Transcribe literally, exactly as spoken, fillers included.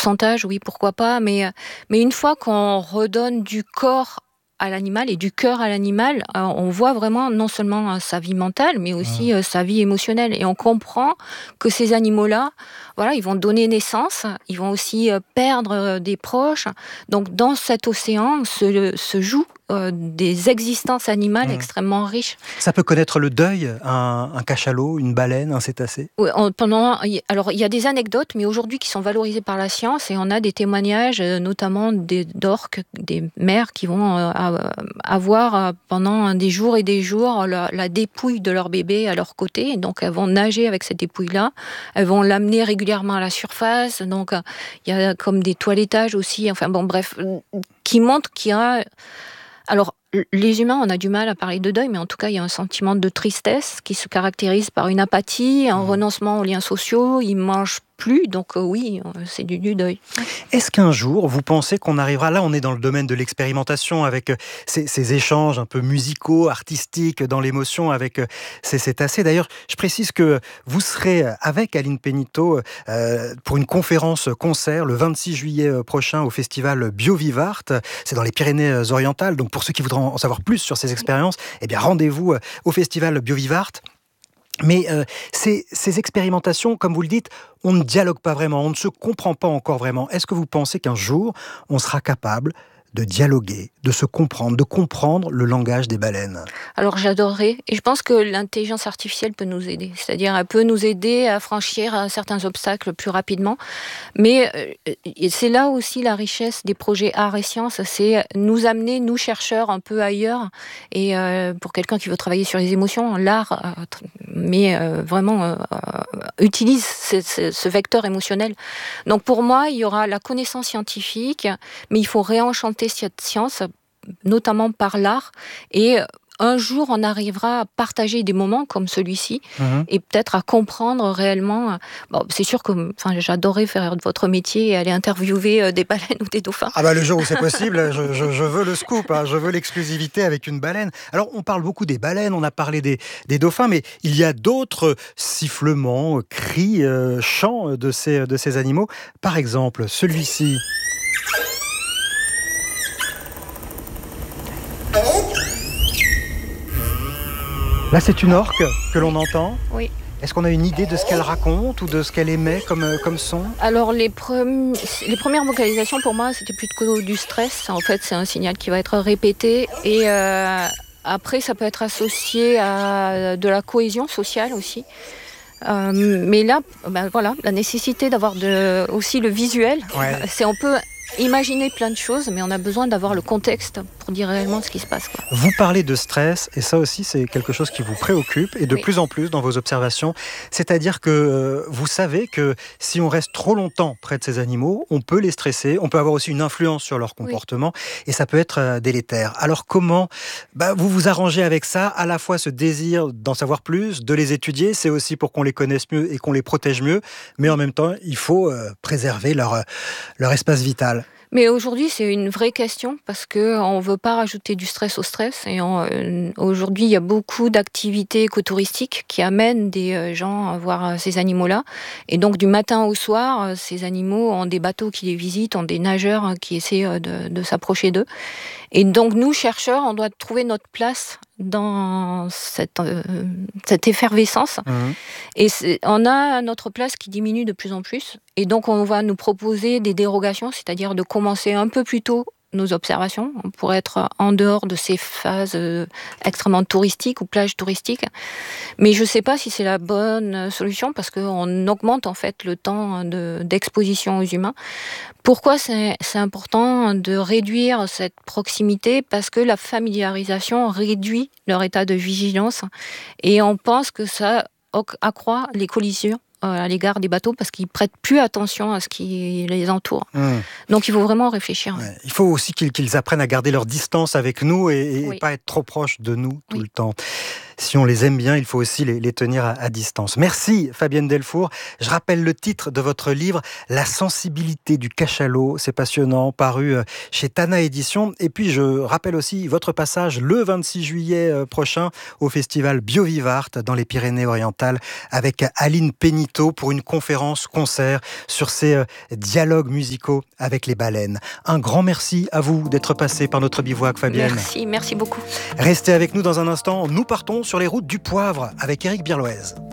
pourcentage, oui, pourquoi pas, mais, mais une fois qu'on redonne du corps à l'animal et du cœur à l'animal, euh, on voit vraiment non seulement euh, sa vie mentale, mais aussi euh, sa vie émotionnelle. Et on comprend que ces animaux-là, voilà, ils vont donner naissance, ils vont aussi euh, perdre euh, des proches. Donc dans cet océan se, se jouent euh, des existences animales mmh. extrêmement riches. Ça peut connaître le deuil, un, un cachalot, une baleine, un cétacé? Oui, on, pendant, alors il y a des anecdotes, mais aujourd'hui qui sont valorisées par la science, et on a des témoignages, notamment des d'orques, des mères qui vont euh, avoir pendant des jours et des jours la, la dépouille de leur bébé à leur côté. Donc elles vont nager avec cette dépouille-là, elles vont l'amener régulièrement à la surface. Donc il y a comme des toilettages aussi. Enfin bon, bref, qui montrent qu'il y a. Alors, les humains, on a du mal à parler de deuil, mais en tout cas, il y a un sentiment de tristesse qui se caractérise par une apathie, un mmh. renoncement aux liens sociaux. Ils mangent plus, donc euh, oui, c'est du, du deuil. Est-ce qu'un jour, vous pensez qu'on arrivera, là on est dans le domaine de l'expérimentation, avec ces, ces échanges un peu musicaux, artistiques, dans l'émotion avec ces cétacés. D'ailleurs, je précise que vous serez avec Aline Pénicaud euh, pour une conférence-concert le vingt-six juillet prochain au festival Biovivart. C'est dans les Pyrénées-Orientales, donc pour ceux qui voudront en savoir plus sur ces expériences, eh bien rendez-vous au festival Biovivart. Mais euh, ces, ces expérimentations, comme vous le dites, on ne dialogue pas vraiment, on ne se comprend pas encore vraiment. Est-ce que vous pensez qu'un jour, on sera capable de dialoguer, de se comprendre, de comprendre le langage des baleines? Alors j'adorerais, et je pense que l'intelligence artificielle peut nous aider, c'est-à-dire elle peut nous aider à franchir certains obstacles plus rapidement, mais c'est là aussi la richesse des projets art et sciences, c'est nous amener, nous chercheurs, un peu ailleurs, et euh, pour quelqu'un qui veut travailler sur les émotions, l'art, euh, mais euh, vraiment euh, utilise ce, ce, ce vecteur émotionnel. Donc pour moi, il y aura la connaissance scientifique, mais il faut réenchanter cette science, notamment par l'art, et un jour on arrivera à partager des moments comme celui-ci, mmh. et peut-être à comprendre réellement. Bon, c'est sûr que enfin, j'adorais faire votre métier et aller interviewer des baleines ou des dauphins. Ah bah le jour où c'est possible, je, je, je veux le scoop, hein, je veux l'exclusivité avec une baleine. Alors on parle beaucoup des baleines, on a parlé des, des dauphins, mais il y a d'autres sifflements, cris, euh, chants de ces, de ces animaux. Par exemple, celui-ci. Là, c'est une orque que l'on entend. Oui. Est-ce qu'on a une idée de ce qu'elle raconte ou de ce qu'elle émet comme, comme son? Alors, les, pre... les premières vocalisations, pour moi, c'était plutôt du stress. En fait, c'est un signal qui va être répété. Et euh, après, ça peut être associé à de la cohésion sociale aussi. Euh, mais là, ben voilà, la nécessité d'avoir de, aussi le visuel, ouais. c'est on peut imaginer plein de choses, mais on a besoin d'avoir le contexte pour dire réellement ce qui se passe, quoi. Vous parlez de stress, et ça aussi c'est quelque chose qui vous préoccupe, et de oui. plus en plus dans vos observations, c'est-à-dire que euh, vous savez que si on reste trop longtemps près de ces animaux, on peut les stresser, on peut avoir aussi une influence sur leur comportement, oui. et ça peut être euh, délétère. Alors comment bah, vous vous arrangez avec ça, à la fois ce désir d'en savoir plus, de les étudier, c'est aussi pour qu'on les connaisse mieux et qu'on les protège mieux, mais en même temps, il faut euh, préserver leur, leur espace vital. Mais aujourd'hui, c'est une vraie question parce qu'on ne veut pas rajouter du stress au stress. Et on, euh, aujourd'hui, il y a beaucoup d'activités écotouristiques qui amènent des gens à voir ces animaux-là. Et donc, du matin au soir, ces animaux ont des bateaux qui les visitent, ont des nageurs qui essaient de, de s'approcher d'eux. Et donc, nous, chercheurs, on doit trouver notre place dans cette, euh, cette effervescence. Mmh. Et c'est, on a notre place qui diminue de plus en plus. Et donc, on va nous proposer des dérogations, c'est-à-dire de commencer un peu plus tôt nos observations. On pourrait être en dehors de ces phases euh, extrêmement touristiques ou plages touristiques. Mais je ne sais pas si c'est la bonne solution parce qu'on augmente en fait le temps de, d'exposition aux humains. Pourquoi c'est, c'est important de réduire cette proximité? Parce que la familiarisation réduit leur état de vigilance et on pense que ça accroît les collisions à l'égard des bateaux parce qu'ils prêtent plus attention à ce qui les entoure. Mmh. Donc il faut vraiment réfléchir. Ouais. Il faut aussi qu'ils, qu'ils apprennent à garder leur distance avec nous et, et oui. pas être trop proches de nous tout oui. le temps. Si on les aime bien, il faut aussi les, les tenir à, à distance. Merci Fabienne Delfour. Je rappelle le titre de votre livre, La sensibilité du cachalot. C'est passionnant, paru chez Tana Éditions. Et puis je rappelle aussi votre passage le vingt-six juillet prochain au festival Biovivart dans les Pyrénées-Orientales avec Aline Pénicaud. bientôt pour une conférence-concert sur ces euh, dialogues musicaux avec les baleines. Un grand merci à vous d'être passé par notre bivouac, Fabienne. Merci, merci beaucoup. Restez avec nous dans un instant. Nous partons sur les routes du poivre avec Éric Birloez.